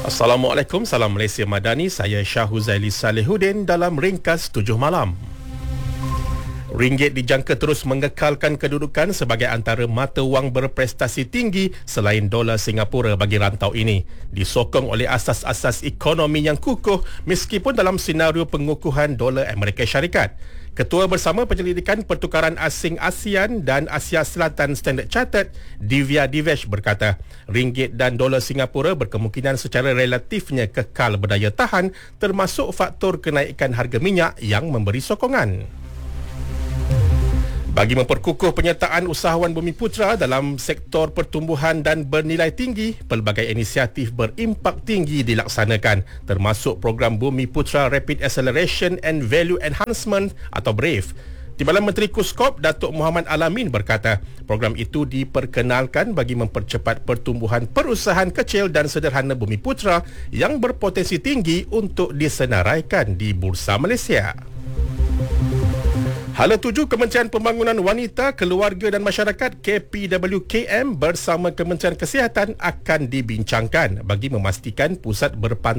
Assalamualaikum, salam Malaysia Madani. Saya Shah Huzaili Salihuddin dalam Ringkas 7 Malam. Ringgit dijangka terus mengekalkan kedudukan sebagai antara mata wang berprestasi tinggi selain dolar Singapura bagi rantau ini, disokong oleh asas-asas ekonomi yang kukuh meskipun dalam senario pengukuhan dolar Amerika Syarikat. Ketua Bersama Penyelidikan Pertukaran Asing ASEAN dan Asia Selatan Standard Chartered, Divya Divesh berkata, ringgit dan dolar Singapura berkemungkinan secara relatifnya kekal berdaya tahan termasuk faktor kenaikan harga minyak yang memberi sokongan. Bagi memperkukuh penyertaan usahawan Bumiputera dalam sektor pertumbuhan dan bernilai tinggi, pelbagai inisiatif berimpak tinggi dilaksanakan, termasuk program Bumiputera Rapid Acceleration and Value Enhancement atau BRAVE. Timbalan Menteri Kuskop Datuk Muhammad Alamin berkata, program itu diperkenalkan bagi mempercepat pertumbuhan perusahaan kecil dan sederhana Bumiputera yang berpotensi tinggi untuk disenaraikan di Bursa Malaysia. Hala 7 Kementerian Pembangunan Wanita, Keluarga dan Masyarakat KPWKM bersama Kementerian Kesihatan akan dibincangkan bagi memastikan pusat berpantau